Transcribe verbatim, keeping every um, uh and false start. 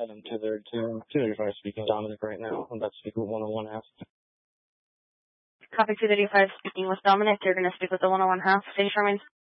Item two thirty-two, two thirty-five speaking Dominic right now. I'm about to speak with one oh one half. Copy two thirty-five speaking with Dominic. You're going to speak with the one oh one half. Stage remains